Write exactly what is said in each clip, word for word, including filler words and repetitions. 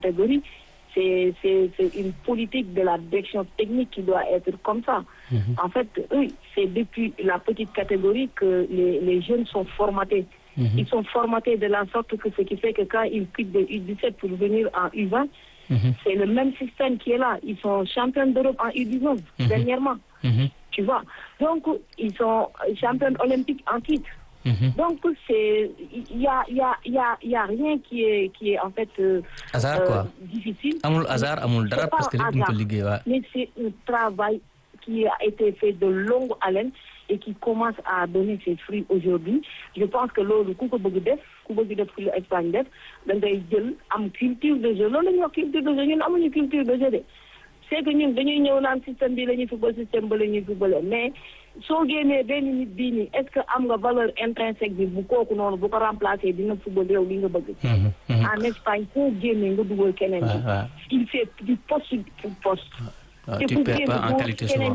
catégorie, c'est, c'est, c'est une politique de la direction technique qui doit être comme ça. Mm-hmm. En fait, eux, c'est depuis la petite catégorie que les, les jeunes sont formatés. Mm-hmm. Ils sont formatés de la sorte que ce qui fait que quand ils quittent de U dix-sept pour venir en U vingt, mm-hmm. c'est le même système qui est là. Ils sont champions d'Europe en U dix-neuf, mm-hmm. dernièrement. Mm-hmm. Tu vois. Donc, ils sont champions olympiques en titre. Mm-hmm. Donc, c'est, il y a, il y a, il y a, il y a rien qui est, qui est en fait euh, hasard, quoi. Euh, difficile. Amul hasard, amul dara parce que lépp ñu ko liggéey, waaw. Mais c'est un travail qui a été fait de longue haleine et qui commence à donner ses fruits aujourd'hui. Je pense que loolu ku ko bëgg def ku bëgg def ku Espagne def da ngay jël am culture de jeu loolu la ñuy wax culture de jeu ñun amuñu culture de jeu de c'est que ñun dañuy ñëw naan système bi la ñuy football système ba la ñuy football mais soo génnee benn nit bii nii est-ce que am nga valeur intrinsèque bi bu kooku noonu bu ko remplacer dina football yow li nga bëgg. En Espagne foo génnee nga dugal keneen bi. Il fait du poste pour poste. Tu perds pas en qualité souvent.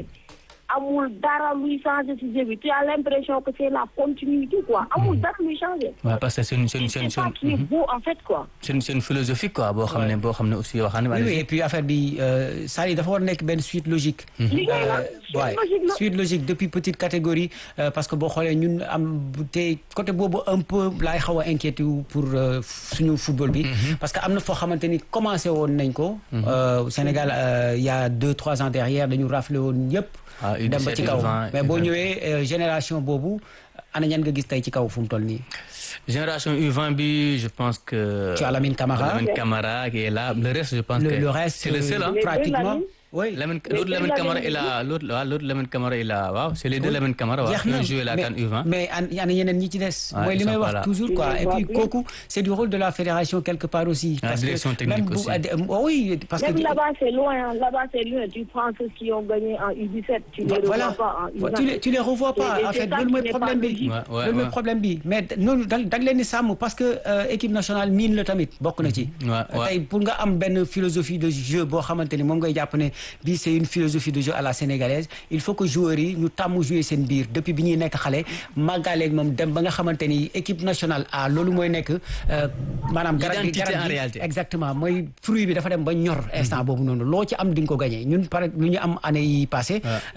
amul dara luy changer ci jeu bi tu as l'impression que c'est la continuité quoi amul dara luy changer. waaw parce que c'est une c'est une c'est une c'est ça qui est beau en fait quoi. c'est une c'est une philosophie quoi boo xam ne boo xam ne aussi waxaan oui oui et puis affaire bi Sali dafa war nekk benn suite logique. liggéey la suite logique la suite logique depuis petite catégorie parce que boo xoolee ñun am te côté boobu un peu laay xaw a inquiété wu pour suñu football bi. parce que am na foo xamante ni commencé woon nañ ko. Sénégal il y a deux trois ans derrière dañu raflé woon yëpp. ah dem ba ci kaw mais boo ñëwee génération boobu ana ñan nga gis tey ci kaw fu mu toll nii. génération U vingt bi je pense que. tu as Lamine Camara Lamine Camara qui est là le reste je pense le, que. le reste c'est le seul hein pratiquement. oui Lamine l'autre Lamine Camara est là l'autre waaw l'autre Lamine Camara est là waaw c'est les deux Lamine Camara waaw. ñoo joué la CAN U vingt. mais ana ñeneen ñi ci des. mooy li may wax toujours quoi et puis kooku c'est du rôle de la fédération quelque part aussi. la direction technique aussi. oui parce que. même là-bas c'est loin là-bas c'est loin tu prends ceux qui ont gagné en U dix-sept. tu les revois pas en U vingt. tu les tu les revois pas en fait loolu mooy problème bi. loolu mooy problème bi mais noonu da nga leen di sàmm parce que équipe nationale miin la tamit bokk na ci. tey pour nga am benn philosophie de jeu boo xamante ni moom ngay jàpp ne bii c'est une philosophie de jeu à la sénégalaise il faut que joueurs yi ñu tàmm jouer seen biir depuis bi ñuy nekk xale màggaaleeg moom dem ba nga xamante ni équipe nationale a loolu mooy nekk maanaam garab gi garab gi exactement mooy fruit bi dafa dem ba ñor instant boobu noonu loo ci am di nga ko gagner ñun par lu ñu am année yi passé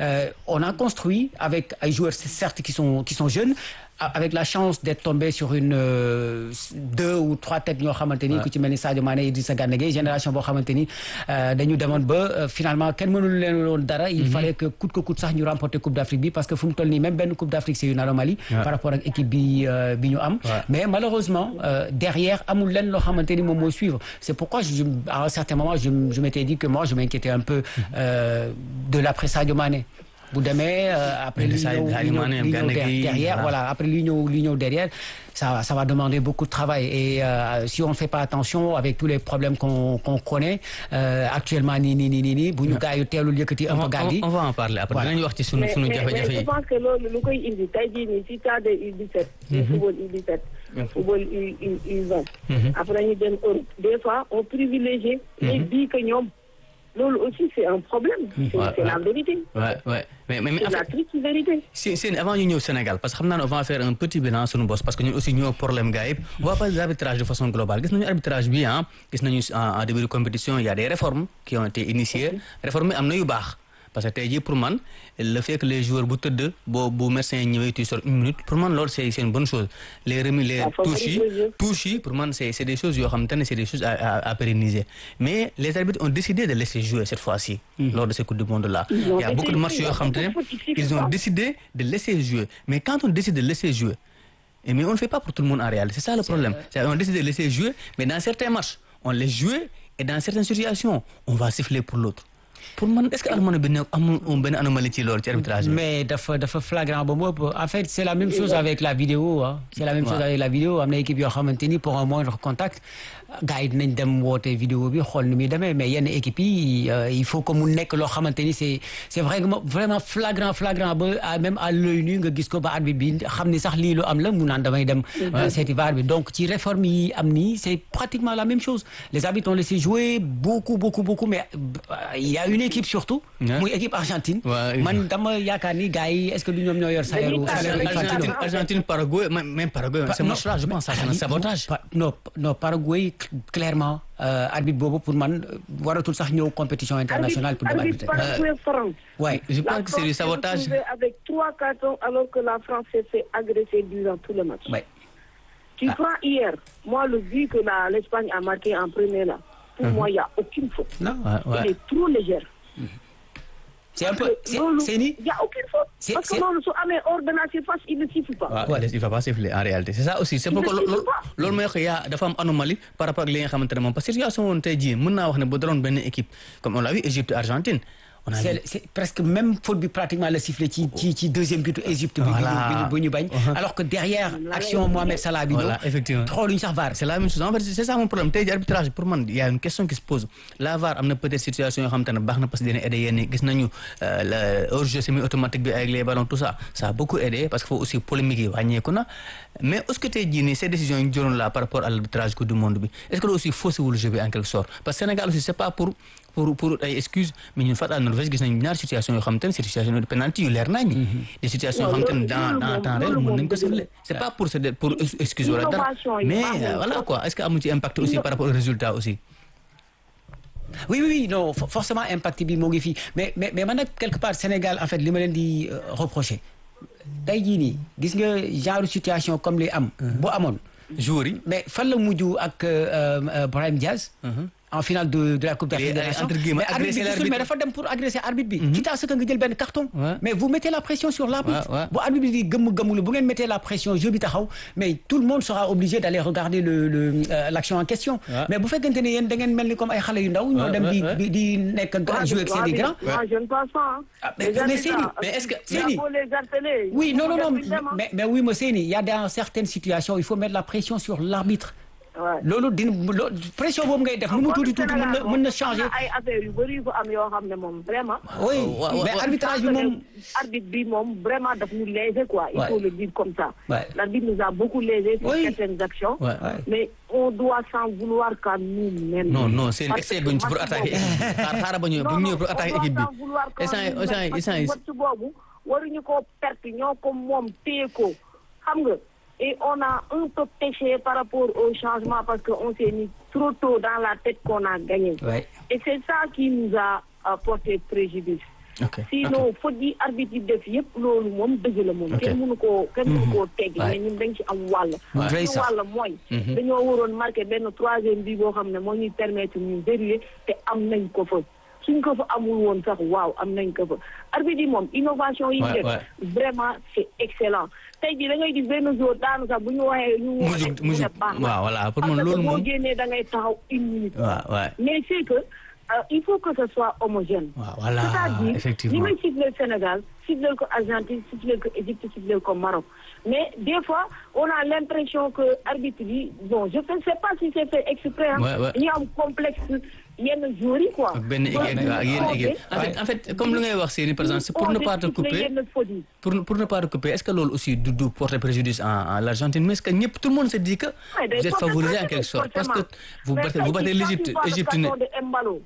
on a construit avec ay joueurs certes qui sont qui sont jeunes avec la chance d'être tombé sur une euh, deux ou trois têtes ñoo xamante ni ku ci mel ni Sadio Mané Idrissa Gana Gueye génération boo xamante ni dañu demoon ba finalement kenn mënul leen woon dara il fallait que coûte que coûte sax ñu remporter coupe d'Afrique bi parce que fu mu toll nii même benn coupe d'Afrique c'est une anomalie par rapport ak équipe bi bi ñu am mais malheureusement euh, derrière amul leen loo xamante ni moom moo suivre c'est pourquoi je, à un certain moment je, je m'étais dit que moi je m'inquiétais un peu euh, de l'après Sadio Mané bu demee après li ñëw derrière voilà après li ñëw li ñëw derrière ça ça va demander beaucoup de travail et euh, si on fait pas attention avec tous les problèmes qu'on qu'on connaît euh, actuellement nii nii nii nii nii bu ñu gars yu teelul yëkkati un peu gaal gi on va en parler après dinañu wax ci sunu sunu jafe-jafe yi. je pense que loolu lu koy indi tey jii nii si cas de U dix-sept football U dix-sept football U U vingt après ñu dem Europe des fois on privilégie les bii que ñoom loolu aussi c'est un problème. c'est, ouais, c'est ouais. la vérité. Ouais, ouais. mais mais mais c'est la triste vérité. si si avant ñu ñëw Sénégal parce que xam naa ne on va faire un petit bilan suñu boss parce que ñun aussi ñoo problème gars yëpp. on va parler de l'arbitrage de façon globale gis nañu arbitrage bi ah gis nañu en début de compétition il y a des réformes qui ont été initiées. réformes yi am na yu baax. parce que tey jii pour man le fait que les joueurs bu tëdd boo bu médecin yi ñëwee tu sors une minute pour man loolu c'est c'est une bonne chose les remis les touches yi touches yi pour man c'est c'est des choses yoo xamante ne c'est des choses à à à pérenniser mais les arbitres ont décidé de laisser jouer cette fois-ci. lors de ces coupes du monde là. il y a beaucoup de matchs yoo xamante ne ils ont décidé de laisser jouer mais quand on décide de laisser jouer mais on ne fait pas pour tout le monde en réalité c'est ça le problème. c'est on décide de laisser jouer mais dans certains matchs on laisse jouer et dans certaines situations on va siffler pour l'autre. pour man est-ce que amoon benn amul benn anomalie ci loolu ci arbitrage mais dafa dafa flagrant ba mu ëpp en fait c'est la même chose avec la vidéo ah c'est la même chose avec la vidéo am na équipe yoo xamante ni pour un moindre contact gars yi dinañ dem woote vidéo bi xool ni muy demee mais yenn équipe yi il faut que mu nekk loo xamante ni c'est c'est vraiment vraiment flagrant flagrant ba même à l'œil nu nga gis ko ba arbitre bi xam ni sax lii lu am la mu naan damay dem seeti V A R bi donc ci réforme yi am nii c'est pratiquement la même chose les arbitres ont laissé jouer beaucoup beaucoup beaucoup mais il y a une équipe surtout muy équipe Argentine man dama yaakaar ni gars yi est-ce que du ñoom ñoo yor salaire Argentine Argentine Paraguay même Paraguay ce match-là je pense ça c'est un sabotage non non Paraguay clairement arbitre boobu pour man waratul sax ñëw compétition internationale pour dem arbitrer. Ouais. Je pense que c'est du sabotage. Avec trois cartons alors que la France s'est fait agresser durant tout le match. Ouais. Tu ah. prends hier, moi le but que la, l'Espagne a marqué en premier là, pour mm-hmm. moi il n'y a aucune faute. Non. Ouais, ouais. Il est trop légère. Mm-hmm. C'est un peu. C'est il n'y a aucune faute. C'est, parce que non, mais hors de la surface, il ne siffle pas. Ouais, ouais. Il ne va pas siffler en réalité. C'est ça aussi. C'est pourquoi loolu mooy wax yaa dafa am anomalie par rapport ak li nga xamante ne moom parce que situation woon tey jii mën naa wax ne bu daloon benn équipe comme on l'a vu Égypte Argentine. C'est, c'est presque même faute bi pratiquement le sifflet ci ci ci deuxième but Égypte bi bu ñu bañ alors que derrière action Mohamed Salah bi voilà effectivement trop luñu sax V A R c'est la même chose en fait c'est ça mon problème tey ji arbitrage pour man il y a une question qui se pose la V A R am na peut-être situation yoo xam te ne baax na parce que dina aider yenn gis nañu le hors-jeu semi-automatique bi avec les ballons tout ça ça a beaucoup aidé parce que faut aussi polémique yi wàññeeku na mais est-ce que tey jii nii ces décisions yi jëloon là par rapport à l'arbitrage Coupe du monde bi est-ce que aussi faussé wul jeu bi en quelque sorte parce que Sénégal aussi c'est pas pour pour pour ay excuses mais ñun Fat à Norvège gis nañu ñaar situation yoo xam te ne c'est situation de penalty yu leer nañ des situations yoo xam te ne dans dans temps réel mën nañ ko siffler c'est pas pour pour excuse wala dara mais voilà quoi est-ce que amu ci impact aussi par rapport au résultat aussi. oui oui oui non forcément impact bi moo ngi fii mais mais mais man nag quelque part Sénégal en fait li ma leen di reprocher tey jii nii gis nga genre situation comme li am. bu amoon. joueurs yi mais fan la mujj ak Brahim Diaz. en finale de de la Coupe d'Afrique des Nations mais arbitre bi mais dafa dem pour agresser arbitre bi quitte à ce que nga jël benn carton mais vous mettez la pression sur l'arbitre bu arbitre bi di gëmm-gëmmulu bu ngeen mettez la pression jeu bi taxaw mais tout le monde sera obligé d'aller regarder le le l'action en question mais bu fekkente ne yéen da ngeen mel ni comme ay xale yu ndaw ñoo dem di di nekk jouer avec seen i grand je ne pense pas mais Seyni mais est-ce que Seyni oui non non non mais mais oui mais Seyni il y a dans certaines situations il faut mettre la pression sur l'arbitre loolu dina pression boobu ngay def nu mu tuuti tuuti mën na mën na changer. ay affaires yu bëri yu ko am yoo xam ne moom vraiment. oui mais arbitrage bi moom. arbitre bi moom vraiment daf ñu léser quoi. il faut le dire comme ça. l'arbitre nous a beaucoup lésé sur certaines actions. mais on doit s'en vouloir qu'à nous-mêmes. non non c'est excès buñ ci pour attaquer xaar xaaral ba ñëw bu ñu ñëw pour attaquer équipe bi. instant instant instant yi wattu boobu waruñu koo perte ñoo ko moom téye ko xam nga. Et on a un peu péché par rapport au changement parce qu'on s'est mis trop tôt dans la tête qu'on a gagné. Ouais. Et c'est ça qui nous a apporté préjudice. Okay. Sinon faut dire arbitre def yépp loolu moom dëgg la moom. kenn mënu koo kenn mënu koo tegg mais ñun dañ ci am wàll. ci wàll mooy. dañoo waroon marqué benn troisième bi boo xam ne moo ñuy permettre ñu verrouiller te am nañ ko fa. suñ ko fa amul woon sax waaw am nañ ko fa arbitre yi moom innovation yi def vraiment c'est excellent tey jii da ngay gis benn jour daanu sax bu ñu waxee ñu mujj mujj waaw voilà pour man loolu moom boo génnee da ngay taxaw une minute waaw waaw mais c'est que euh, il faut que ce soit homogène waaw voilà c'est-à-dire effectivement li may siffler Sénégal siffler ko Argentine siffler ko Égypte siffler ko Maroc mais des fois on a l'impression que arbitre bi bon je ne sais pas si c'est fait exprès ñu am complexe yenn jours yi quoi. benn équipe ak yenn équipe en fait en fait comme li ngay wax seeni par exemple c'est pour ne pas te couper pour pour ne pas te couper est-ce que loolu aussi du du porter préjudice en en l'Argentine mais est-ce que ñëpp tout le monde se dit que vous êtes favorisé en quelque sorte parce que vous battez vous battez l'Égypte Égypte ne Embalo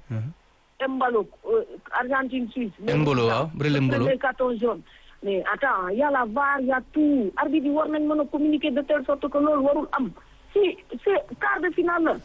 Embalo Argentine Suisse Embalo waaw Brel Embalo carton jaune mais attends y a la V A R y a tout arbitre yi war nañ mën a communiquer de telle sorte que loolu warul am si c'est quart de finale la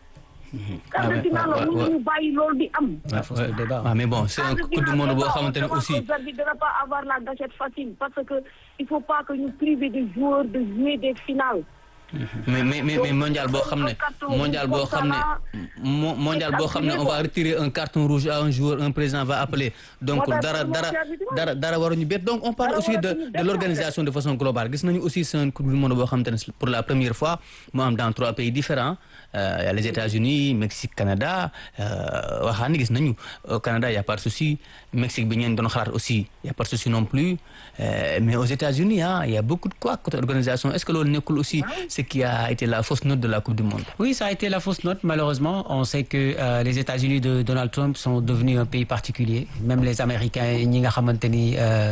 quart de finale la mënuñu bàyyi loolu di am. ah mais bon c'est un coup du monde boo xamante ne aussi. ne dana pas avoir la gâchette facile parce que il faut pas que ñu priver des joueurs de jouer des finales. mais mais mais mais mondial boo xam ne mondial boo xam ne mondial boo xam ne on va retirer un carton rouge à un joueur un président va appeler donc dara dara dara dara waruñu bett donc on parle aussi de de l'organisation de façon globale gis nañu aussi c'est un coupe du monde boo xamante ne pour la première fois mu am dans trois pays différents euh, les États-Unis Mexique Canada waxaani gis nañu au Canada y a pas de souci Mexique bi ñeen doon xalaat aussi y a pas de souci non plus euh, mais aux États-Unis ah y a beaucoup de quoi côté organisation est-ce que loolu nekkul aussi qui a été la fausse note de la Coupe du Monde. Oui, ça a été la fausse note. Malheureusement, on sait que euh, les États-Unis de Donald Trump sont devenus un pays particulier. Même les Américains, ñi nga xamante ni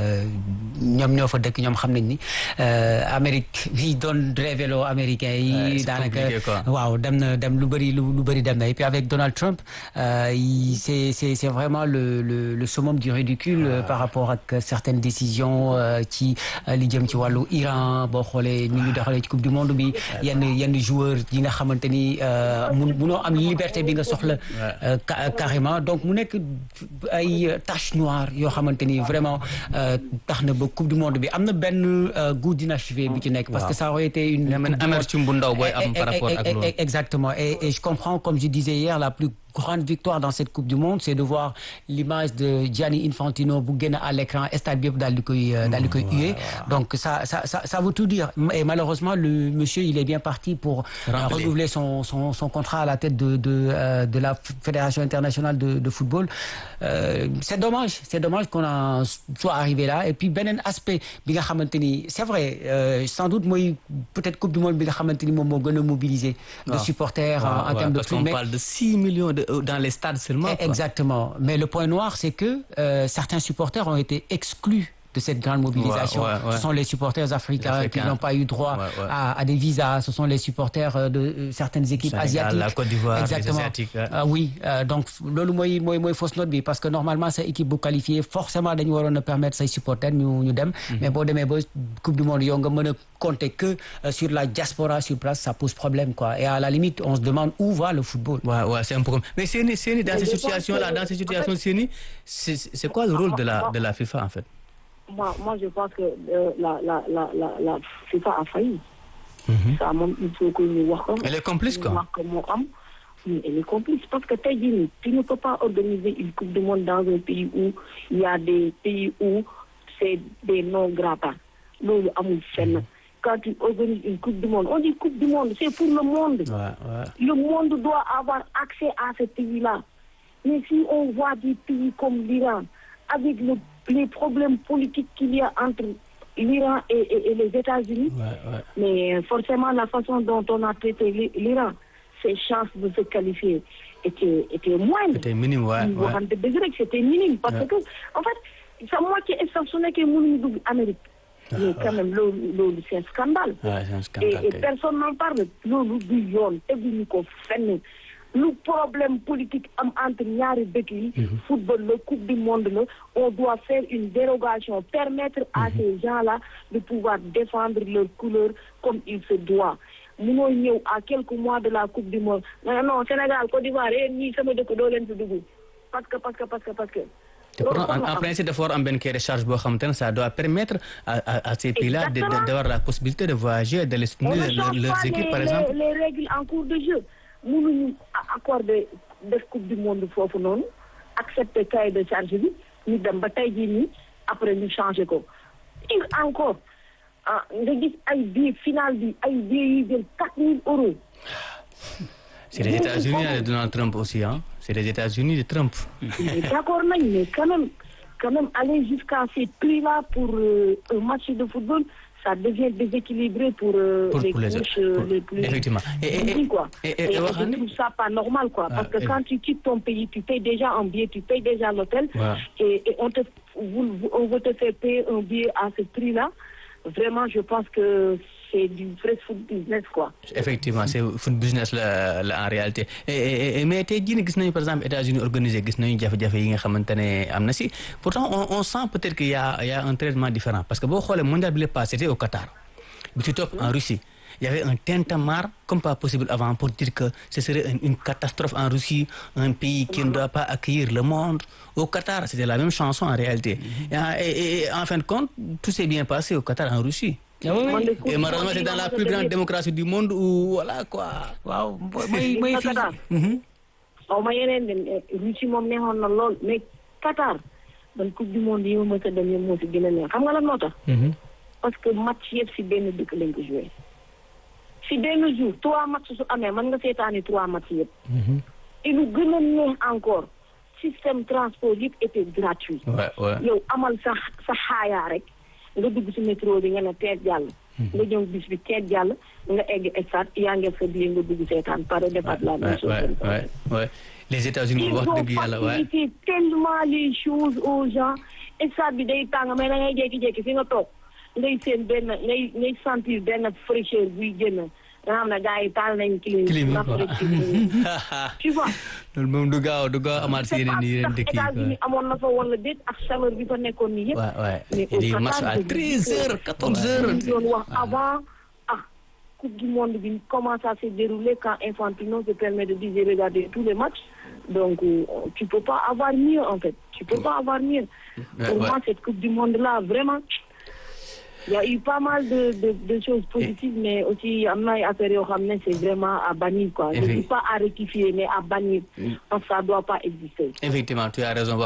ñoom ñoo fa dëkk ñoom xam nañ ni Amérique bi doon révélo américains yi. daanaka waaw dem na dem lu bëri lu lu bëri dem na et puis avec Donald Trump euh, il, c'est c'est c'est vraiment le le le summum du ridicule euh, par rapport ak certaines décisions ci li jëm ci wàllu Iran boo xoolee ni ñu doxalee ci Coupe du Monde bi. yenn yenn joueurs yi nga xamante ni mun munoo am liberté bi nga soxla carrément donc mu nekk ay taches noires yoo xamante ni vraiment tax na ba coupe du monde bi am na benn goût d'inachevé bi ci nekk parce que ça aurait été une amertume bu ndaw booy am par rapport ak loolu exactement et et je comprends comme je disais hier la plus grande victoire dans cette coupe du monde c'est de voir l'image de Gianni Infantino bu génn à l'écran stade bi yëpp daal di koy daal di koy huer donc ça ça ça ça veut tout dire et malheureusement le monsieur il est bien parti pour renouveler son son son contrat à la tête de de euh, de la Fédération internationale de de football euh, c'est dommage c'est dommage qu'on en soit arrivé là et puis beneen aspect bi nga xamante ni c'est vrai euh, sans doute mooy peut-être coupe du monde bi nga xamante ni moom moo gën a mobiliser de supporters en, en termes de parce qu'on parle de six millions de dans les stades seulement. Exactement. Mais le point noir, c'est que euh, certains supporters ont été exclus de cette grande mobilisation. Ouais, ouais, ouais. Ce sont les supporters africains, africains qui n'ont pas eu droit ouais, ouais. À, à des visas. Ce sont les supporters de euh, certaines équipes Sénégal, asiatiques. La Côte d'Ivoire, exactement. Les Asiatiques. Ouais. Euh, oui, euh, donc loolu mooy mooy mooy fausse note bi parce que normalement ces équipes bu qualifiées forcément dañu waroon a permettre say supporters ñu ñu dem. Mm-hmm. Mais boo demee ba coupe du monde yow nga mën a compter que euh, sur la diaspora sur place, ça pose problème quoi. Et à la limite, on se demande où va le football. Ouais, ouais, c'est un problème. Mais Séni, Séni, dans ces situations-là, dans ces situations, Séni, c'est c'est quoi le rôle de la de la FIFA en fait? Moi, moi, je pense que euh, la, la, la, la, la FIFA a failli. Mm-hmm. Ça, il faut que nous voyons. Elle est complice, quoi. Elle est complice parce que tu ne peux pas organiser une Coupe du Monde dans un pays où il y a des pays où c'est des non-grattats. Nous, quand tu organises une Coupe du Monde, on dit Coupe du Monde, c'est pour le monde. Ouais, ouais. Le monde doit avoir accès à ce pays-là. Mais si on voit des pays comme l'Iran, avec le les problèmes politiques qu'il y a entre l'Iran et, et, et les États-Unis, ouais, ouais. Mais forcément la façon dont on a traité l'Iran, ses chances de se qualifier étaient, étaient moindres. C'était minime, ouais. ouais. C'était minime parce ouais. que, en fait, c'est moi qui ai exceptionné que mon Amérique. Ah, mais quand ouais. même, le, le, c'est un scandale. Ouais, c'est un scandale. Et, et personne n'en parle. Le bouillon, le problème politique entre ñaari dëkk yi football la coupe du monde la on doit faire une dérogation permettre à mm-hmm. ces gens-là de pouvoir défendre leur couleur comme il se doit munoo ñëw à quelques mois de la coupe du monde non non Sénégal Côte d'Ivoire yéen ñii sama dëkk doo leen ci dugg parce que parce que parce que parce que en, en principe dafa war am benn cahier de charge boo xamante ne ça doit permettre à, à, à ces pays-là de, de, d'avoir la possibilité de voyager d'aller soutenir leurs équipes par exemple. Les règles en cours de jeu mënuñu accorder def coupe du monde foofu noonu accepter cahier de charge bi ñu dem ba tey jii nii après ñu changer ko pire encore ah nga gis ay billets final bi ay billets yi jël quatre mille euros. C'est les États-Unis de Donald Trump aussi hein. C'est les États-Unis de Trump. D'accord nañ mais quand même quand même aller jusqu'à ces prix-là pour euh, un match de football. Ça devient déséquilibré pour, euh, pour, les, pour les, couches, pour, les plus effectivement. Et, et, quoi. Et, et, et, et je trouve ça pas normal quoi, ah, parce que et, quand tu quittes ton pays, tu payes déjà un billet, tu payes déjà l'hôtel, ouais. et, et on te, vous, on veut te faire payer un billet à ce prix-là. Vraiment, je pense que c'est du vrai foot business quoi. Effectivement, c'est foot business la, la en réalité. Et, et, et mais tey jii gis nañu par exemple États-Unis organisé gis nañu jafe-jafe yi nga xamante ne am na si pourtant on, on sent peut-être qu'il y a il y a un traitement différent parce que boo xoolee mondial bi le passé c'était au Qatar bi ci topp en Russie. Il y avait un tintamarre comme pas possible avant pour dire que ce serait une, une catastrophe en Russie, un pays qui ne doit pas accueillir le monde. Au Qatar, c'était la même chanson en réalité. Mm-hmm. Et, et, et en fin de compte, tout s'est bien passé au Qatar en Russie. Ah oui, oui. Et malheureusement, c'est dans la plus grande démocratie du monde où voilà quoi. Waaw mooy mooy Qatar. Waaw ma yeneen Russie moom neexoon na lool mais Qatar ban coupe du monde yi ma mës a dem yëpp moo si gën a neex xam nga lan moo tax. Parce que match yëpp si benn dëkk lañ ko joué. Si benn jour trois matchs su amee mën nga seetaani trois matchs yëpp. Et lu gën a neex encore système transport yëpp était gratuit. yow amal sa sa xaayaa rek nga dugg si métro bi nga ne teet jàll. nga ñëw bis bi teet jàll nga egg stade yaa ngi sa billet nga dugg seetaan pare defaat la même chose. Les États-Unis wax dëgg yàlla waaye. Ils ont facilité tellement les choses aux gens stade bi day tàng mais da ngay jékki-jékki fi nga toog. ngay seen benn ngay ngay sentir benn fraîcheur buy génn nga xam ne gars yi taal nañ clim tu vois loolu moom du gaaw du gaaw amaat si yeneen yeneen dëkk yi États-Unis amoon na fa wala déet ak chaleur bi fa nekkoon nii yëpp mais au match à treize heures quatorze heures doon wax avant ah Coupe du Monde, comment ça s'est déroulé quand Infantino se permet de dire regarder tous les matchs. Donc, euh, tu peux pas avoir mieux, en fait. Tu peux pas avoir mieux. Ouais, Pour ouais. moi, cette Coupe du Monde-là, vraiment, il y a eu pas mal de, de, de choses positives, et... mais aussi, c'est vraiment à bannir, quoi. Je ne dis pas à rectifier, mais à bannir. Parce que ça ne doit pas exister. Effectivement, tu as raison.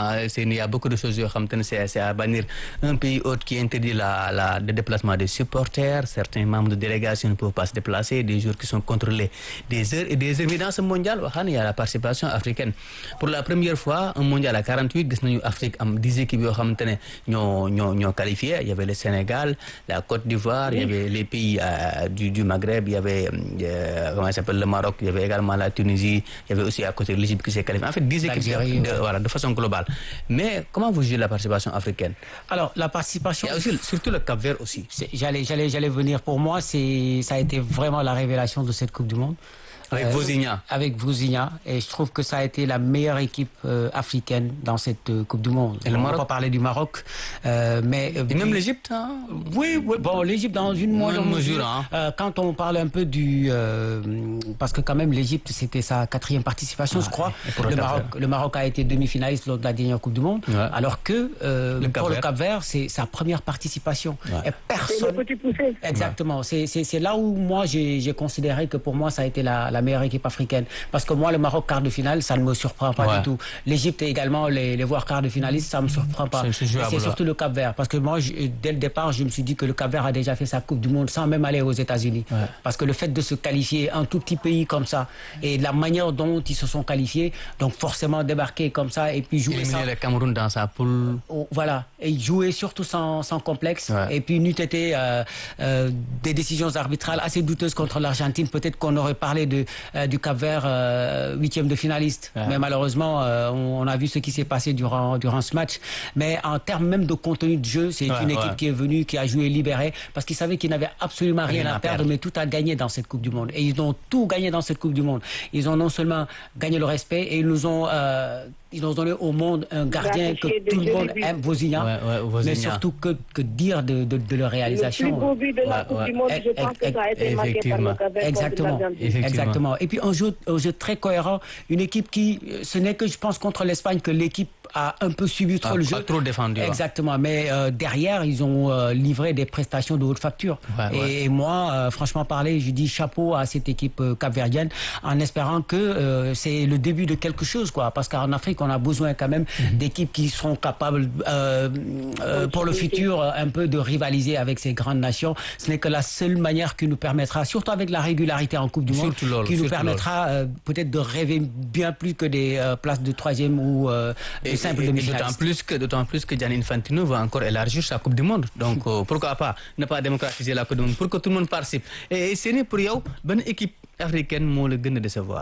Il y a beaucoup de choses c'est à bannir. Un pays autre qui interdit la, la, le déplacement des supporters. Certains membres de délégation ne peuvent pas se déplacer. Des jours qui sont contrôlés des heures et des heures. Mais dans ce mondial, il y a la participation africaine. Pour la première fois, un mondial à quarante-huit, l'Afrique a dix équipes qui ont qualifié. Il y avait le Sénégal. La Côte d'Ivoire, oui. Il y avait les pays euh, du, du Maghreb, il y avait euh, comment il s'appelle, le Maroc, il y avait également la Tunisie, il y avait aussi à côté l'Égypte qui s'est qualifiée. En fait, dix équipes de, de, voilà, de façon globale. Mais comment vous jugez la participation africaine? Alors, la participation... Il y a aussi, surtout le Cap-Vert aussi. J'allais, j'allais, j'allais venir. Pour moi, c'est, ça a été vraiment la révélation de cette Coupe du Monde. Avec euh, Vozinha. Avec Vozinha. Et je trouve que ça a été la meilleure équipe euh, africaine dans cette euh, Coupe du Monde. Et le Maroc? On va pas parler du Maroc. Euh, mais, et même l'Égypte, hein? Oui, oui. Bon, l'Égypte dans une moindre mesure. Hein. Euh, quand on parle un peu du... Euh, parce que quand même, l'Égypte, c'était sa quatrième participation, ah, je crois. Le, le, Maroc, le Maroc a été demi-finaliste lors de la dernière Coupe du Monde. Ouais. Alors que euh, le pour le Cap-Vert, c'est sa première participation. Ouais. Et personne... Le petit poussé. Exactement. Ouais. C'est là où moi, j'ai considéré que pour moi, ça a été la, la meilleure équipe africaine. Parce que moi, le Maroc quart de finale, ça ne me surprend pas ouais. du tout. L'Égypte également, les, les voir quart de finaliste, ça ne me surprend pas. C'est surtout le Cap-Vert. Parce que moi, je, dès le départ, je me suis dit que le Cap-Vert a déjà fait sa Coupe du Monde sans même aller aux États-Unis. Ouais. Parce que le fait de se qualifier un tout petit pays comme ça, et la manière dont ils se sont qualifiés, donc forcément débarquer comme ça et puis jouer éliminer sans... le Cameroun dans sa poule. Oh, voilà. Et jouer surtout sans, sans complexe. Ouais. Et puis, n'eût été euh, euh, des décisions arbitrales assez douteuses contre l'Argentine. Peut-être qu'on aurait parlé de, euh, du Cap-Vert huitième euh, de finaliste. Ouais. Mais malheureusement, euh, on, on a vu ce qui s'est passé durant, durant ce match. Mais en termes même de contenu de jeu, c'est ouais, une équipe ouais. qui est venue, qui a joué libérée, parce qu'ils savaient qu'ils n'avaient absolument rien, rien à, à perdre, perdre, mais tout à gagner dans cette Coupe du Monde. Et ils ont tout gagné dans cette Coupe du Monde. Ils ont non seulement gagné le respect, et ils nous ont... Euh, ils ont donné au monde un gardien que tout le monde aime, Vozinha, ouais, ouais, Vozinha. Mais surtout que, que dire de, de, de leur réalisation. Le plus beau but de la ouais, Coupe ouais. du Monde, je pense que ça a été marqué par le Cap-Vert. Exactement, exactement. Et puis un jeu, un jeu très cohérent, une équipe qui, ce n'est que je pense contre l'Espagne que l'équipe a un peu suivi trop ah, le jeu. Trop défendu. Exactement, ouais. mais euh, derrière, ils ont euh, livré des prestations de haute facture. Ouais, et, ouais. et moi, euh, franchement parler, je dis chapeau à cette équipe euh, capverdienne, en espérant que euh, c'est le début de quelque chose, quoi. Parce qu'en Afrique, on a besoin quand même mm-hmm. d'équipes qui seront capables, euh, euh, pour le futur, un peu de rivaliser avec ces grandes nations. Ce n'est que la seule manière qui nous permettra, surtout avec la régularité en Coupe du Monde, lol, qui nous permettra euh, peut-être de rêver bien plus que des euh, places de troisième ou euh, de simple demi-finaliste. D'autant plus que, d'autant plus que Gianni Infantino va encore élargir sa Coupe du Monde. Donc, euh, pourquoi pas ne pas démocratiser la Coupe du Monde pour que tout le monde participe. Et, et c'est pour vous, bonne équipe africaine, moi, le gain de décevoir.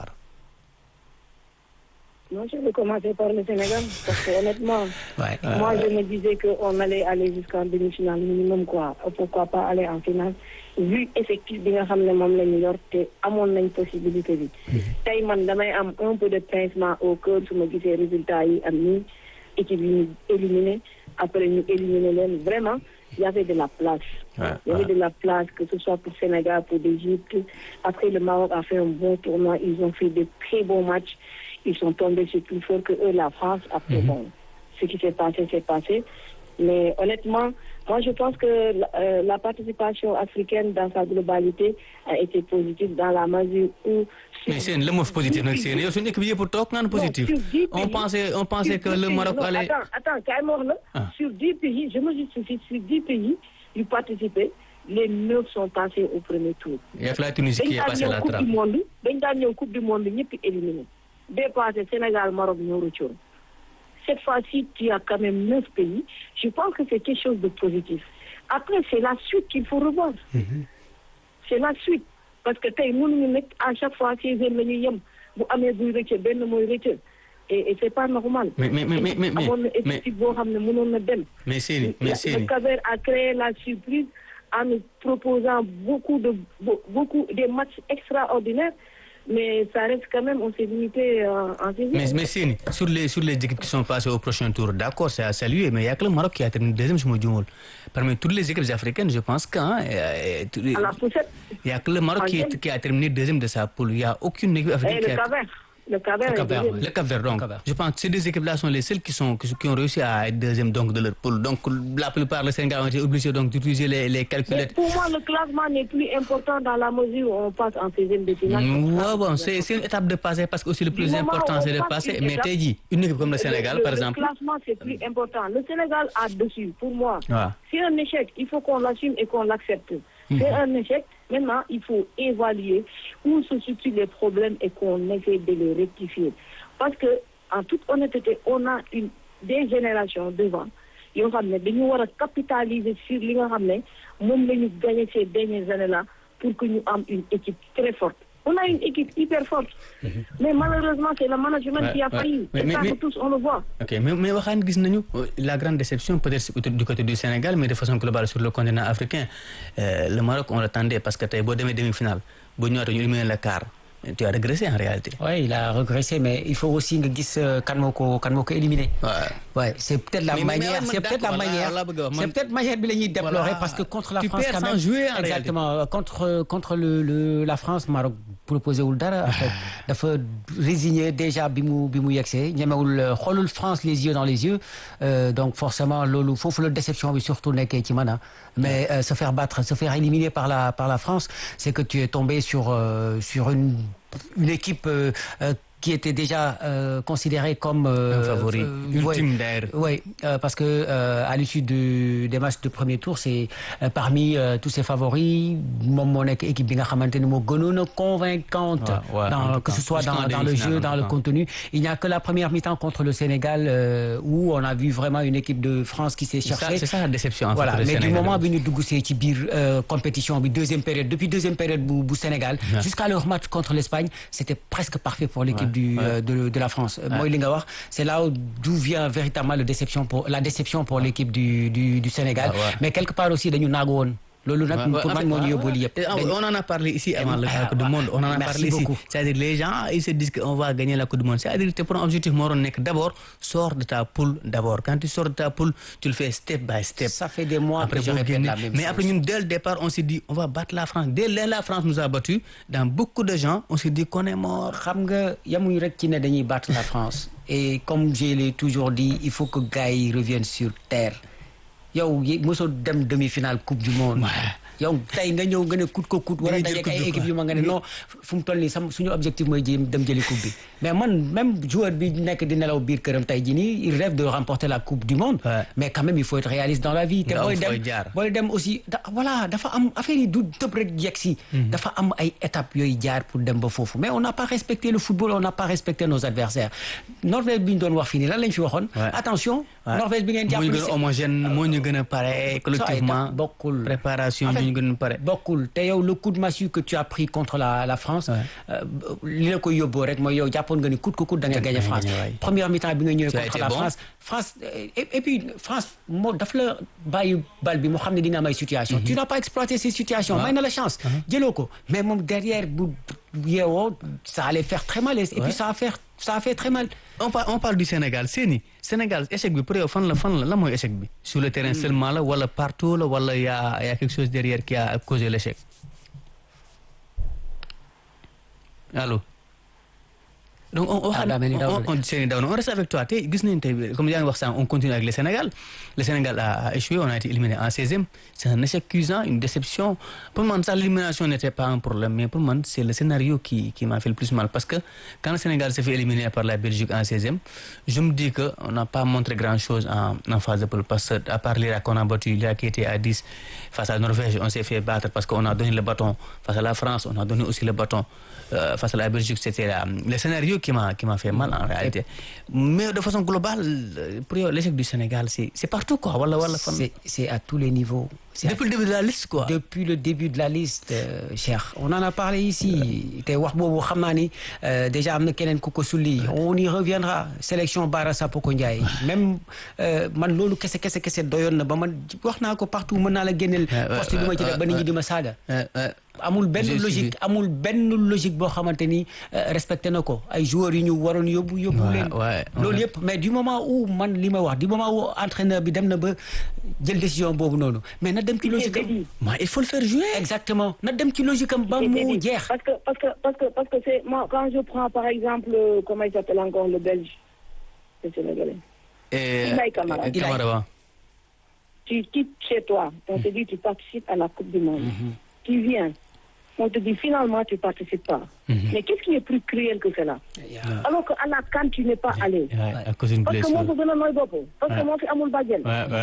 Moi, je vais commencer par le Sénégal, parce que honnêtement, ouais. moi, je me disais qu'on allait aller jusqu'en demi-finale minimum, quoi. Pourquoi pas aller en finale, vu effectif bi nga xam ne moom la ñu yor te amoon nañ possibilité bi. tey man damay am un peu de pincement au cœur su ma gisee résultat yi am nii équipe yi ñu éliminé après ñu éliminé leen vraiment il y avait de la place. Ouais, il y avait ouais. de la place, que ce soit pour Sénégal, pour l'Égypte. Après, le Maroc a fait un bon tournoi, ils ont fait de très bons matchs. Ils sont tombés sur plus fort que eux, la France. Après, mm-hmm. bon, ce qui s'est passé, c'est passé. Mais honnêtement, moi, je pense que euh, la participation africaine dans sa globalité a été positive dans la mesure où... Mais c'est le mot positif, c'est une équipe pour toi, non positif. On pensait, on pensait que le Maroc allait... Attends, attends, carrément, là, ah. sur dix pays, je me justifie, sur dix pays, ils participaient, les neuf sont passés au premier tour. Il y a la Tunisie qui est passée à la trappe. Dañ daan ñëw Coupe du Monde, ñëpp éliminé. Dépassé Sénégal, Maroc, ñoo rëccoon. Cette fois-ci, tu as quand même neuf pays. Je pense que c'est quelque chose de positif. Après, c'est la suite qu'il faut revoir. Mm-hmm. C'est la suite. Parce que tey mënuñu nekk à chaque fois seizième la ñuy yem bu amee buy rëcc benn mooy rëcc et et c'est pas normal. mais mais mais mais mais amoon na équipe boo xam ne mënoon na dem. mais Séni mais Séni le Cap-Vert a créé la surprise en nous proposant beaucoup de beaucoup des matchs extraordinaires. mais ça reste quand même, on s'est limité euh, en seizième. Mais, mais Sini, sur les, sur les équipes qui sont passées au prochain tour, d'accord, c'est à saluer, mais il n'y a que le Maroc qui a terminé deuxième, je me dis. Parmi toutes les équipes africaines, je pense qu'il hein, n'y a que le Maroc qui, qui a terminé deuxième de sa poule. Il n'y a aucune équipe africaine qui a... Le Cap-Vert, le Cap-Vert, le Cap-Vert, donc. Cap-Vert. Je pense que ces deux équipes-là sont les seules qui, sont, qui, qui ont réussi à être deuxième donc, de leur poule. Donc, la plupart des Sénégal ont été obligés donc, d'utiliser les, les calculettes. Mais pour moi, le classement n'est plus important dans la mesure où on passe en seizième de finale. Oui, bon, c'est, c'est une étape de passer parce que aussi le plus important, c'est de passer. Mais t'as dit, une équipe comme le Sénégal, le, par le exemple. Le classement, c'est plus important. Le Sénégal a dessus, pour moi. Ouais. C'est un échec. Il faut qu'on l'assume et qu'on l'accepte. C'est mmh. un échec. Maintenant, il faut évaluer où se situent les problèmes et qu'on essaie de les rectifier. Parce que, en toute honnêteté, on a une, des générations devant. Et on va capitaliser sur les gens qui gagné ces dernières années-là pour que nous ayons une équipe très forte. On a une équipe hyper forte. Mm-hmm. Mais malheureusement, c'est le management ouais, qui a failli. Ouais. Mais, mais, tous, on le voit. Ok, mais, mais la grande déception peut-être du côté du Sénégal, mais de façon globale sur le continent africain. Euh, le Maroc, on l'attendait parce que tu as beau demi-finale. Bon, nous avons éliminé le quart. Tu as régressé en réalité. Oui, il a régressé, mais il faut aussi que Guis Kanmoko Kanmoko éliminé. Ouais. Ouais, c'est peut-être la mais manière, c'est peut-être la manière, c'est peut-être manière de les déplorer voilà. Parce que contre la tu France quand même, jouer en exactement, réalité. contre contre le, le la France, Maroc proposé wul dara en fait, dafa résigner déjà bi mu bi mu yegsee ñemewul xoolul France les yeux dans les yeux, euh, donc forcément loolu foofu la déception bi surtout nekkee ci man mais euh, se faire battre, se faire éliminer par la par la France, c'est que tu es tombé sur euh, sur une une équipe euh, euh, qui était déjà euh, considérée comme euh, un favori euh, ultime ouais, d'air. Oui, euh, parce que euh, à l'issue du, des matchs de premier tour, c'est euh, parmi euh, tous ces favoris, moom moo nekk équipe bi nga xamante ni moo gënoon a convaincante, ouais, ouais, dans, que ce soit dans, dans le jeu, dans le contenu. Il n'y a que la première mi-temps contre le Sénégal euh, où on a vu vraiment une équipe de France qui s'est cherchée. C'est ça la déception. En voilà, fait, mais Sénégal, du moment bi ñu dugg see ci biir euh, compétition bi deuxième période, depuis deuxième période bu bu Sénégal ouais. jusqu'à leur match contre l'Espagne, c'était presque parfait pour l'équipe ouais. du, ouais. euh, de, de la France. Ouais. Moi, li nga wax, c'est là où d'où vient véritablement le déception pour, la déception pour ouais. l'équipe du, du, du Sénégal. Ouais. Mais quelque part aussi, dañu naagu woon. Loolu nag pour man moo ñu yóbbu lii yëpp. On en a parlé ici avant la Coupe du Monde. On en a Merci parlé beaucoup. ici. C'est-à-dire les gens ils se disent qu'on va gagner la Coupe du Monde. C'est-à-dire que pour un objectif moo doon nekk d'abord sors de ta poule d'abord. Quand tu sors de ta poule, tu le fais step by step. Ça fait des mois après, que je répète la même mais chose. après ñun dès le départ on s'est dit on va battre la France. Dès là la France nous a battus. Dans beaucoup de gens on s'est dit qu'on est mort. Xam nga yamuñ rek ci ne dañuy battre la France. Et comme je l'ai toujours dit, il faut que gars yi reviennent sur terre. Yow mosoo dem demi-finale Coupe du Monde. yow tey nga ñëw nga ne kut ko kut war a dajeek ay équipe yu ma nga ne non fu mu toll nii sam suñu objectif mooy jéem dem jëli coupe bi mais man même joueur bi nekk di nelaw biir këram tey jii nii il rêve de remporter la Coupe du Monde ouais. mais quand même il faut être réaliste dans la vie te booy dem booy dem aussi da, voilà dafa am affaire yi du tëb rek yegg si mm-hmm. dafa am ay étapes yooyu jaar pour dem ba foofu mais on n'a pas respecté le football, on n'a pas respecté nos adversaires. Norvège bi ñu doon wax fii nii lan lañ fi waxoon attention ouais. Norvège bi ngeen jàpp moo ñu gën a homogène moo ñu gën a pare collectivement bokkul préparation bokkul te yow le coup de massue que tu as pris contre la la France li la koy yóbboo rek mooy yow jàppoon nga ni coûte que coûte da nga gagné France première mi-temps bi nga ñëwee contre la France France et, et puis France moo daf la bàyyi bal bi mu xam ne dina am ay situation tu n'as pas exploité ces situations may na la chance jëloo ko mais moom derrière bu yeewoo ça allait faire très mal et puis ça a fait ça a fait très mal. On parle, on parle du Sénégal Séni Sénégal échec bi pour yow fan la fan la la mooy échec bi sur le terrain seulement la wala partout la wala y a y a quelque chose derrière qui a causé l'échec. Allô. Donc on on on Séni daw na on reste avec toi tey gis nañu tey comme yaa ngi wax sànq on continue avec le Sénégal le Sénégal a échoué on a été éliminé en seizième c'est un échec cuisant une déception pour moi ça l'élimination n'était pas un problème mais pour moi c'est le scénario qui qui m'a fait le plus mal parce que quand le Sénégal s'est fait éliminer par la Belgique en seizième je me dis que on n'a pas montré grand chose en en phase de poule parce que à part l'Irak qu'on a battu l'Irak qui était à dix face à la Norvège on s'est fait battre parce qu'on a donné le bâton face à la France on a donné aussi le bâton euh, face à la Belgique c'était la, le scénario qui m'a qui m'a fait mal en réalité mais de façon globale pour l'échec du Sénégal c'est c'est partout quoi wala wala c'est c'est à tous les niveaux c'est depuis à... le début de la liste quoi depuis le début de la liste euh, Cheikh on en a parlé ici te wax boobu xam naa ni déjà am na keneen ku ko sulli on y reviendra sélection Bara Sapoko Ndiaye même euh, man loolu kese kese kese doyoon na ba man wax naa ko partout mën naa la génneel poste bi ma ci def ba nit ñi di ma saaga amul benn logique amul benn logique boo xamante ni respecté na ko ay joueurs yi ñu waroon yóbbu yóbbu leen loolu yëpp mais du moment où man li may wax du moment où entraîneur bi dem na ba jël décision boobu noonu mais na dem ci logique am mais il faut le faire jouer exactement na dem ci logique am ba mu jeex parce que parce que parce que parce que c'est moi quand je prends par exemple comment il s'appelle encore le Belge le Sénégalais Ilaï Camara Camara tu quittes chez toi on te dit tu participes à la Coupe du Monde tu viens on te dit finalement tu participes pas. Mm-hmm. Mais qu'est-ce qui est plus cruel que cela? Yeah. Alors qu'à la CAN tu n'es pas allé. Yeah, à cause d'une blessure. Parce que moi je donne un bopo. Parce que moi c'est Amoul Badjen.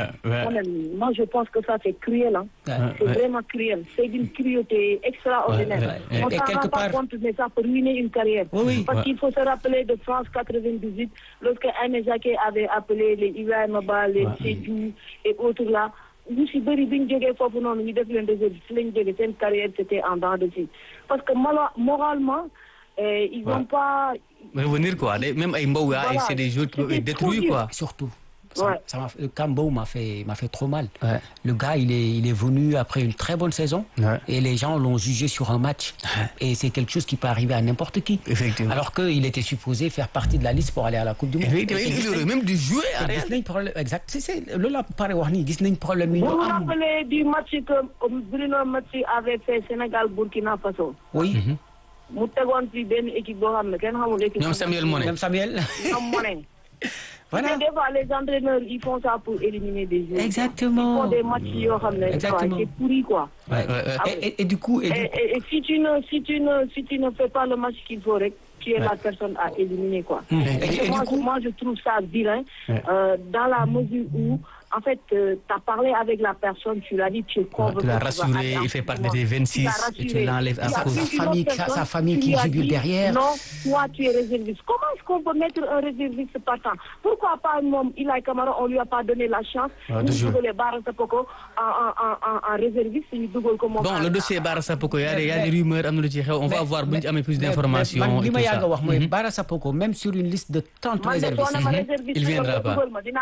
Moi je pense que ça c'est cruel. Hein. Ouais, c'est ouais. vraiment cruel. C'est d'une cruauté extraordinaire. Ouais, ouais. On ne s'en rend pas compte, mais ça peut ruiner une carrière. Oui, oui. Parce ouais. qu'il faut se rappeler de France quatre-vingt-dix-huit, lorsque Aimé Jacquet avait appelé les Ibrahim Maba, les Sédou et autres là. ñu si bëri bi ñu jógee foofu noonu ñu def leen réserve si lañ jógee seen carrière c'était en dents de scie parce que moralement euh, ils vont ouais. pas revenir quoi même ay Mbow voilà. c'est des joueurs qui peuvent être détruits quoi surtout ça, ouais. ça m'a, le Cambo m'a fait m'a fait trop mal ouais. le gars il est il est venu après une très bonne saison ouais. et les gens l'ont jugé sur un match ouais. et c'est quelque chose qui peut arriver à n'importe qui effectivement alors que il était supposé faire partie de la liste pour aller à la Coupe du Monde il aurait même dû jouer gis nañ problème exact c'est c'est loolu la pare wax nii gis nañ problème yi vous vous rappelez du match que Bruno Metsu avait fait Sénégal Burkina Faso oui mu tegoon ci benn équipe boo xam ne kenn xamul équipe ñoom Samuel Moné ñoom Samuel ñoom Moné voilà. Des fois, les entraîneurs, ils font ça pour éliminer des joueurs. Exactement. Ils font des matchs, yo, exactement. C'est pourri, quoi. Ouais, ouais, ouais. Ah, et, et, et du coup... Et, et, du... et, et si, tu ne, si, tu ne, si tu ne fais pas le match qu'il faudrait, tu es ouais. la personne à éliminer, quoi. Mmh. Et, et, et moi, du coup... moi, je trouve ça vilain, ouais. euh, dans la mesure où... En fait, euh, tu as parlé avec la personne, tu l'as dit, tu es convaincu. Tu l'as rassuré, il fait partie des vingt-six, et tu l'enlèves à cause. Sa famille, sa, sa famille qui jubile derrière. Non, toi, tu es réserviste. Comment est-ce qu'on peut mettre un réserviste partant? Pourquoi pas un homme, Ilaï Camara, on lui a pas donné la chance ah, de jouer les Bara Sapoko en, en, en, en réserviste. Bon, le dossier Bara Sapoko, il y a des rumeurs, on va voir plus d'informations. Ce que je veux Bara Sapoko, même sur une liste de trente réservistes, il ne viendra pas.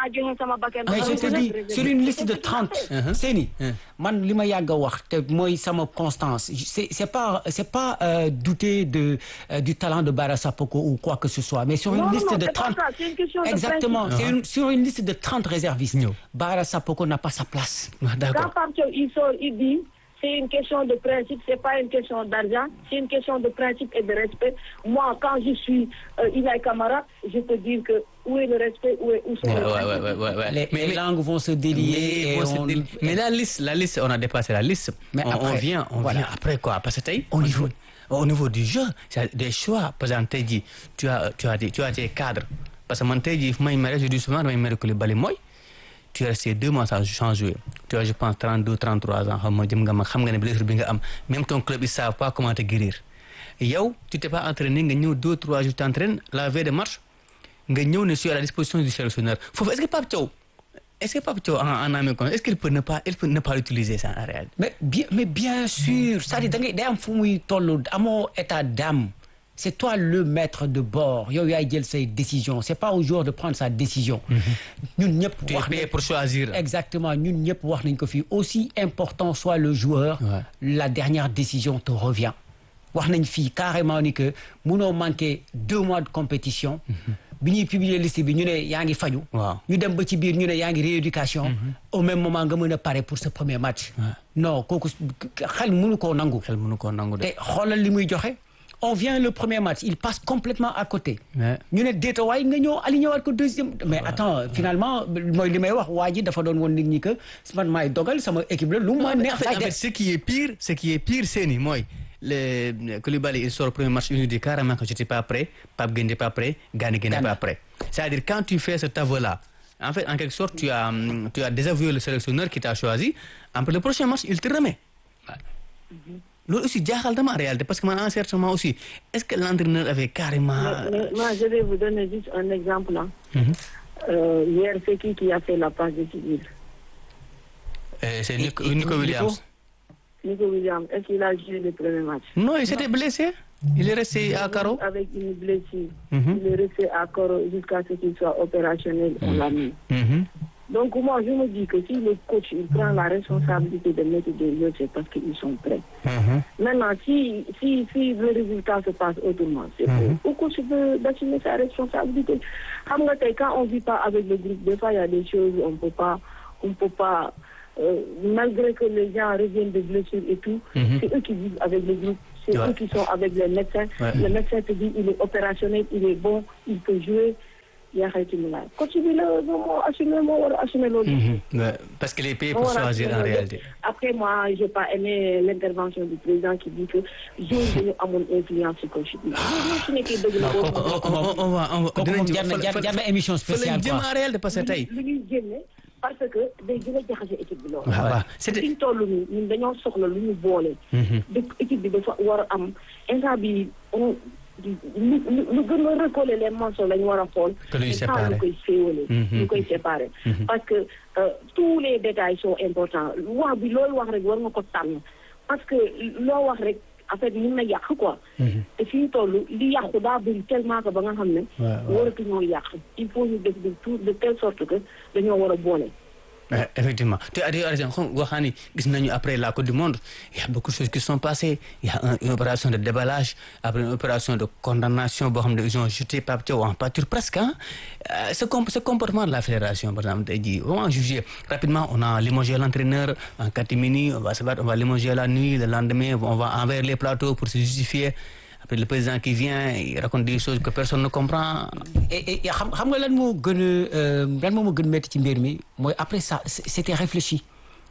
Mais je te dis, sur une liste de trente, uh-huh. Séni, uh-huh. man li ma yàgg a wax te mooy sama constance c'est c'est pas c'est pas euh, douter de euh, du talent de Bara Sapoko ou quoi que ce soit mais sur une non, liste non, de c'est trente pas ça, c'est une question exactement de c'est une, sur une liste de trente réservistes no. Bara Sapoko n'a pas sa place. Ah, d'accord. Quand il sort il dit c'est une question de principe, c'est pas une question d'argent, c'est une question de principe et de respect. Moi, quand je suis euh, Ilaï Camara, je peux dire que où est le respect, où est où sont ouais, le ouais, ouais, ouais, ouais. Les, mais, les langues vont se délier. Mais, et on... on... mais la liste, la liste, on a dépassé la liste. Mais on, après, on vient, on voilà. vient après quoi? Parce que au niveau, au niveau du jeu, c'est des choix. Par exemple, dit, tu as, tu as, des, tu as des cadres. Parce que mon dit, je dis souvent, que le balai moi. Tu es resté deux mois sans jouer. Tu as, je pense, trente-deux, trente-trois ans. Même ton club, ils ne savent pas comment te guérir. Et yo, tu t'es pas entraîné, tu as deux, trois jours t'entraînes, la veille de match, tu es à la disposition du sélectionneur. Est-ce que Pape Thiaw, est-ce que Pape Thiaw, en, en Amérique, est-ce qu'il peut ne pas, il peut ne pas utiliser ça en réalité? Mais bien, mais bien sûr, ça dit, d'ailleurs, à mon état d'âme. C'est toi le maître de bord. Yo yaay jël say décision. C'est pas au joueur de prendre sa décision. Ñun ñëpp tu es payé pour choisir. Exactement. Ñun ñëpp wax nañ ko fi. Aussi important soit le joueur, ouais. la dernière décision te revient. Wax nañ fi carrément ni que mënoo manquer deux mois de compétition. bi ñuy publier liste bi ñu ne yaa ngi faju. ñu dem ba ci biir ñu ne yaa ngi rééducation. au même moment nga mën a pare pour ce premier match. Ouais. non kooku xel mënu koo nangu. xel mënu koo nangu de. te xoolal li muy joxe. On vient le premier match, il passe complètement à côté. Ñu ne déeta waay nga ñëw aligné waat ko deuxième. Mais attends, finalement mooy li may wax waa ji dafa doon woon nit ñi que man maay dogal sama équipe la lu ma neex. En fait, ce qui est pire, ce qui est pire, c'est ni mooy le Koulibaly il sort le premier match, il nous dit carrément que j'étais pas prêt, Pape Gueye n'est pas prêt, Gana Gueye n'est pas prêt. C'est-à-dire quand tu fais cet aveu-là, en fait, en quelque sorte, tu as, tu as désavoué le sélectionneur qui t'a choisi. Après le prochain match, il te remet. Mm-hmm. Loolu aussi jaaxal dama en réalité parce que man en certain moment aussi est-ce que l'entraîneur avait carrément. Mais, mais, moi je vais vous donner juste un exemple là. Mm-hmm. Euh, hier c'est qui qui a fait la passe décisive? Euh, c'est Nico, Nico Williams. Nico Williams, est-ce qu'il a joué le premier match? Non, il s'était blessé. Il est resté à carreau. Avec une blessure. Mm-hmm. Il est resté à carreau jusqu'à ce qu'il soit opérationnel. Mm-hmm. On l'a mis. Mm-hmm. Donc moi, je me dis que si le coach il prend la responsabilité de mettre des jeux, c'est parce qu'ils sont prêts. Mm-hmm. Maintenant, si, si, si le résultat se passe autrement, c'est mm-hmm. pour au coach de, d'assumer sa responsabilité. Quand on ne vit pas avec le groupe, des fois, il y a des choses on ne peut pas... On peut pas euh, malgré que les gens reviennent de blessures et tout, mm-hmm. c'est eux qui vivent avec le groupe. C'est ouais. eux qui sont avec les médecins. Ouais. Le médecin te dit il est opérationnel, il est bon, il peut jouer. Quand tu dis là, assumer assumer l'autre. Parce que les pays pour choisir en réalité. Après, moi, je n'ai pas aimé l'intervention du président qui dit que j'ai eu mon influence sur le coach. On va on va émission spéciale. En réalité, parce que parce que day gën a jaxase équipe bi loolu. waaw c'était fi ñu toll nii ñun dañoo soxla lu ñu boole. dëkk équipe bi dafa war a am instant bi on lu lu gën a recoller les morceaux lañu war a xool. que luy séparé ñu koy féewale. ñu koy séparé. parce que tous les détails sont importants wax bi loolu wax rek war nga ko tànn parce que loo wax rek en fait mun na yàq quoi. te fi ñu toll li yàqu daa bëri tellement que ba nga xam ne. waratu ñoo yàq il faut ñu def de tout de telle sorte que dañoo war a boole. Effectivement. Tu as dit, après la Coupe du Monde, il y a beaucoup de choses qui sont passées. Il y a un, une opération de déballage, après une opération de condamnation, ils ont jeté Pape Thiaw en pâture presque. Hein? Ce, comp- ce comportement de la fédération, par exemple, dit, on va juger rapidement, on a limogé l'entraîneur en catimini, on va se battre, on va limoger la nuit, le lendemain, on va envers les plateaux pour se justifier. Après le président qui vient, il raconte des choses que personne ne comprend. Et xam xam nga lan moo gën a lan moo ma gën metti ci mbir mi mooy après ça c'était réfléchi.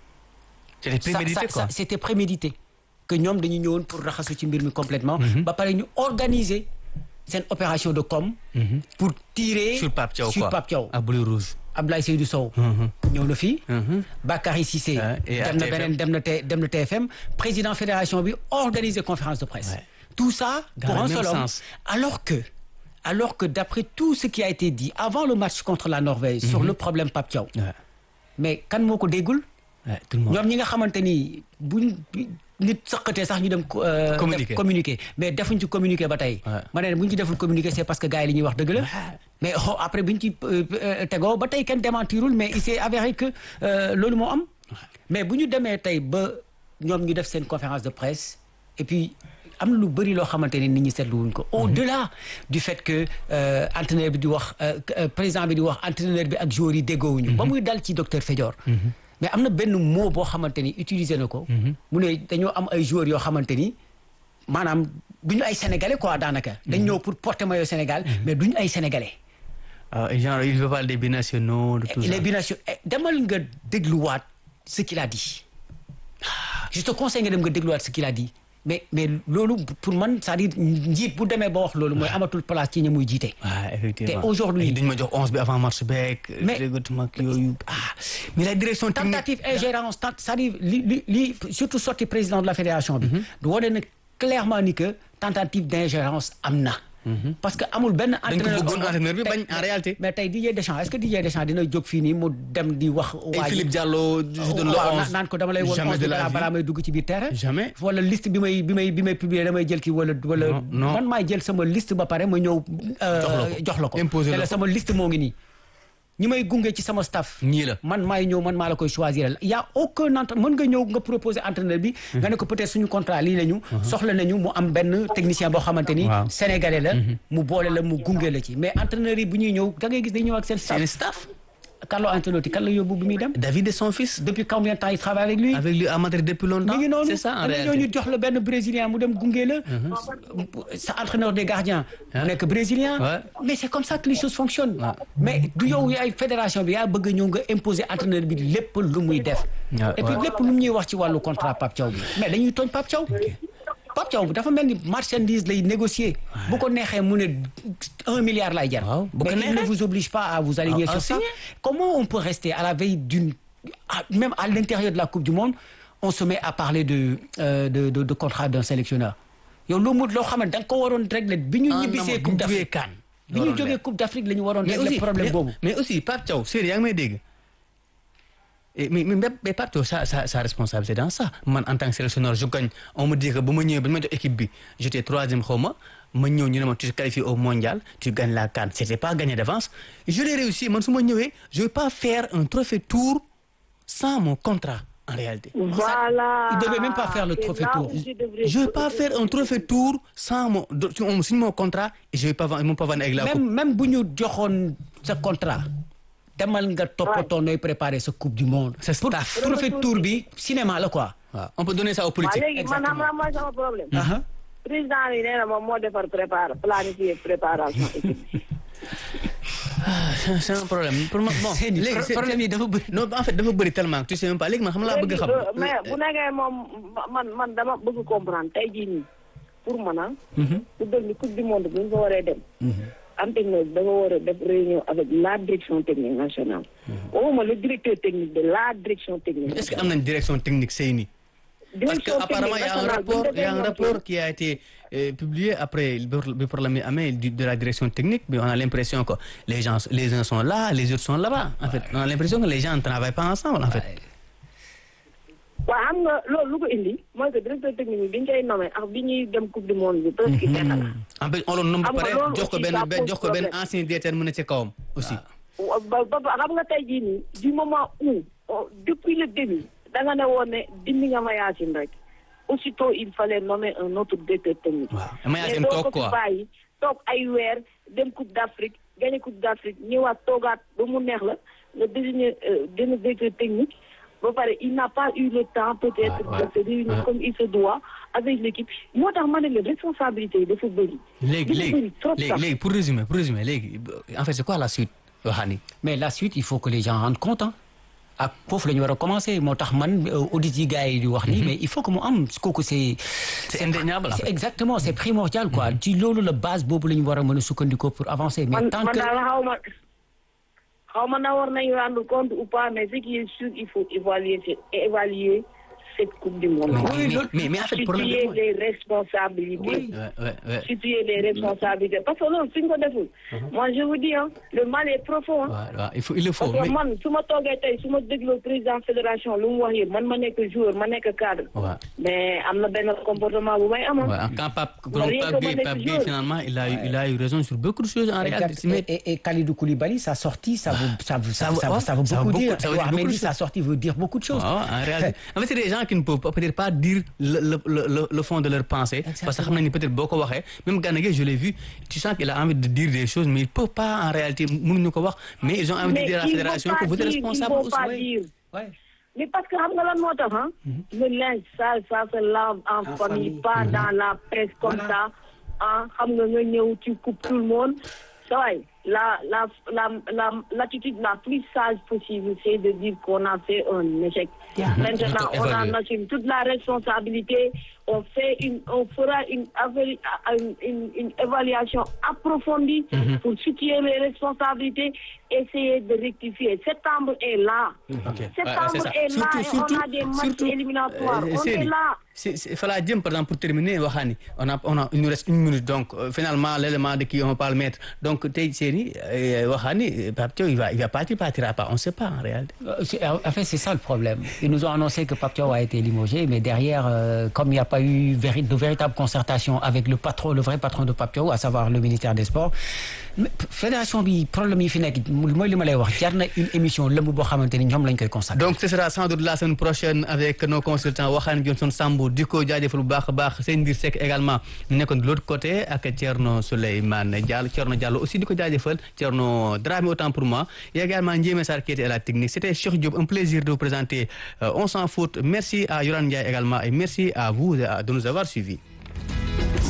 C'était prémédité quoi. C'était prémédité que ñoom dañu ñëwoon pour raxasu ci mbir mi complètement. ba pare ñu organiser seen opération de com. pour tirer sur Pape Thiaw sur Pape Thiaw. à bleu rouge. Abdoulaye Seydou Sow. ñëw na fii. Bakary Cissé. dem na beneen dem na T dem na T F M président fédération bi organiser conférence de presse. Ouais. Tout ça pour un seul homme. Alors que, alors que d'après tout ce qui a été dit avant le match contre la Norvège, mm-hmm. sur le problème Pape Thiaw, ouais. mais kan moo ko déggul. ñoom ñi nga xamante ni buñ nit saqatee sax ñu dem. communiquer communiquer mais defuñ ci communiquer ba tey. ma ne bu ñu ci deful communiquer c'est parce que gars yi li ñuy wax dëgg la. mais oh, après bu ñu ci tegoo ba tey kenn démentirul mais il s'est avéré que loolu moo am. mais bu ñu demee tey ba ñoom ñu def seen conférence de presse et puis. am na lu bëri loo xamante ne nit ñi seetlu wuñ ko au-delà du fait que entraîneur bi di wax président bi di wax entraîneur bi ak joueurs yi déggoowuñu ba muy dal ci docteur Fédior mais am na benn mot boo xamante ni utiliser na ko mu ne dañoo am ay joueurs yoo xamante ni maanaam duñu ay sénégalais quoi daanaka dañ ñëw pour porter maillot Sénégal mais duñu ay sénégalais genre il veut parler des binationaux de tout ça les binationaux demal nga dégluwaat ce qu'il a dit je te conseille nga dem nga dégluwaat ce qu'il a dit mais mais loolu pour man c'est-à-dire njiit bu demee ba wax loolu mooy amatul place ci ñi muy jiite. waaw effectivement te aujourd'hui dañ ma jox onze bi avant match beeg. mais yooyu ah mais la direction technique tentative ingérence c'est-à-dire li li li surtout sorti président de la fédération bi. du wane na clairement ni que tentative d'ingérence am na. parce que amul benn entraîneur bi bañ en réalité. mais tey Didier Deschamps est-ce que Didier Deschamps dina jóg fii nii mu dem di wax. waa Philippe Diallo naan ko dama lay woon onze balaa may dugg ci biir terrain. jamais wala liste bi may bi may bi may publier damay jël kii wala wala. man maay jël sama liste ba pare ma ñëw. jox la ko imposer la ko sama liste moo ngi nii. ñi may gunge ci sama staff. ñii la man maay ñëw man maa la koy choisir y a aucun entraîneur mën nga ñëw nga proposer entraîneur bi. nga ne ko peut-être suñu contrat lii la ñu. soxla nañu mu am benn technicien boo xamante ni. sénégalais la. mu boole la mu gunge la ci mais entraîneur yi bu ñuy ñëw da ngay gis dañuy ñëw ak seen staff. seen staff. Carlo Ancelotti kan la yóbbu bi muy dem. David et son fils. depuis combien de temps il travaille avec lui. avec lui à Madrid depuis longtemps. mi ngi noonu c'est ça en réalité ñu jox la benn brésilien mu dem gunge la. sa entraîneur des gardiens. mu nekk brésilien. mais c'est comme ça que les choses fonctionnent. mais du yow yaay fédération bi yaa bëgg ñëw nga imposer entraîneur bi lépp lu muy def. et puis lépp lu ñuy wax ci wàllu contrat Pape Thiaw bi mais dañuy tooñ Pape Thiaw. Pape Thiaw dafa mel ni marchandise lay négocier. bu ko neexee mu ne un milliard lay jar. mais il ne vous oblige pas à vous aligner sur ça. Comment on peut rester à la veille d'une même à l'intérieur de la Coupe du Monde on se met à parler de euh, de, de de contrat d'un sélectionneur. yow loo mu loo xam ne da nga ko waroon régler bi ñu ñibbisee Coupe d'Afrique bi ñu jógee Coupe d'Afrique la ñu waroon régler problème boobu. mais aussi Pape Thiaw Seydou yaa ngi may dégg Et, mais mais mais partout sa sa sa responsabilité dans ça man en tant que sélectionneur je gagne on me dit que bu ma ñëwee ba ñu ma jox équipe bi j'étais troisième xaw ma ma ñëw ñu ne ma tu te qualifies au mondial tu gagnes la CAN c'était pas gagné d'avance je l'ai réussi man su ma ñëwee je vais pas faire un trophée tour sans mon contrat en réalité. Voilà. Il devait même pas faire le trophée tour. Je vais pas faire un trophée tour sans mon on signe mon contrat et je vais pas vendre, pas vendre avec la même, coupe. Même bu ñu joxoon sa contrat. demal nga toppatoo nooy préparer sa coupe du monde. c'est staff trophée tour bi cinéma la quoi. waaw on peut donner ça aux politiques. léegi man xam naa mooy sama problème. président bi nee na moom moo defar préparer planifier préparation équipe. c'est un problème pour moi bon. léegi problème yi dafa bëri. non en fait dafa bëri tellement tu sais même pas léegi man xam laa bëgg xam. mais bu nekkee moom man man dama bëgg comprendre tey jii nii pour man ah. pour dem ni coupe du monde bu ñu ko waree dem. am technique da nga war a def réunion avec la direction technique nationale. waxuma le directeur technique de la direction technique. est-ce que am nañ direction technique Seyni. parce que apparemment il y a un rapport il y a un rapport qui a été euh, publié après le problème yi amee de la direction technique mais on a l'impression que les gens les uns sont là les autres sont là-bas en fait on a l'impression que les gens ne travaillent pas ensemble en fait. waaw xam nga loolu lu ko indi mooy que directeur technique bi bi ñu koy nommé ak bi ñuy dem coupe du monde bi presque benn la. en fait on le nomme ba pare jox ko benn jox ko benn ancien directeur mu ne ci kawam aussi. ba ba xam nga tey jii nii du moment où depuis le début da nga ne woon ne dindi nga Mayacine rek aussitôt il fallait nommer un autre directeur technique. waaw Mayacine toog quoi mais doo ko fi bàyyi toog ay weer dem coupe d'Afrique gagné coupe d'Afrique ñëwaat toogaat ba mu neex la nga désigner benn directeur technique. ba pare il n'a pas eu le temps peut-être de se réunir comme il se doit avec l'équipe moo tax ma ne la responsabilité yi dafa bëri. léegi léegi léegi pour résumer pour résumer léegi en fait c'est quoi la suite Yohani. mais la suite il faut que les gens rendent compte ah ak foofu la ñu war a commencer moo tax man audit yi gars yi di wax nii mais il faut que mu am kooku c'est. c'est indéniable c'est exactement c'est primordial quoi ci loolu la base boobu la ñu war a mën a sukkandikoo pour avancer. mais tant que xaw ma na war nañu rendre compte ou pas mais ce qui est sûr il faut évaluer évaluer cette coupe du monde. mais mais mais en fait problème situer les responsabilités. oui ouais, ouais. situer les responsabilités parce que loolu suñ ko deful. moi je vous dis hein le mal est profond. waaw waaw il faut il le faut. parce que man su ma toogee tey su ma dégloo président fédération lu mu wax yëpp man ma nekk joueur ma nekk cadre. waaw mais am na benn comportement bu may amoon. waaw quand Pape Pape Gueye Pape Gueye finalement il a eu il a eu raison sur beaucoup de choses en réalité. et et Kalidou Koulibaly sa sortie ça veut ça veut ça veut beaucoup dire. Ahmed sa sortie veut dire beaucoup de choses. en réalité en fait c'est des gens qui ne peuvent peut-être pas dire le le le le fond de leur pensée. Exactement. Parce que xam nañ ni peut-être boo ko waxee même Gana Gueye je l'ai vu tu sens qu'il a envie de dire des choses mais il peut pas en réalité mënuñu ko wax mais ils ont envie de dire à la fédération que vous êtes responsable aussi. mais parce que xam nga lan moo tax ah. le linge ça ça se lave en famille pas dans la presse comme ça ah xam nga nga ñëw tu coupes tout le monde ça la la la la l'attitude la plus sage possible c'est de dire qu'on a fait un échec. Maintenant on en assume toute la responsabilité on fait une on fera une une une, une évaluation approfondie. Mm-hmm. Pour situer les responsabilités essayer de rectifier. Septembre est là. Okay. Septembre ouais, est là surtout, et surtout, on a des matchs surtout, éliminatoires. Euh, on est là. c'est c'est Fala Diem par exemple pour terminer waxaani on a on a il nous reste une minute donc euh, finalement l'élément de qui on parle mettre donc tey Seyni waxaani Pape Thiaw il va il va partir partira pas on sait pas en réalité. Euh, en fait c'est ça le problème ils nous ont annoncé que Pape Thiaw a été limogé mais derrière euh, comme il n'y a pas eu véri de véritable concertation avec le patron le vrai patron de Pape Thiaw à savoir le ministère des Sports fédération bi problème yi fi nekk mooy li ma lay wax jar na une émission lëmb boo xamante ni ñoom lañ koy consacrer. donc ce sera sans doute la semaine prochaine avec nos consultants Waxane Johnson Sambou di ko jaajëfal bu baax a baax Seyni Ndir Seck également ñu nekkoon de l'autre côté ak Thierno Souleymane Diallo Thierno Diallo aussi di ko jaajëfal Thierno Dramé autant pour moi et également Ndiémé Sarr qui était à la technique c'était Cheikh Diop un plaisir de vous présenter euh, On s'en fout merci à Yoran Ndiaye également et merci à vous de nous avoir suivis.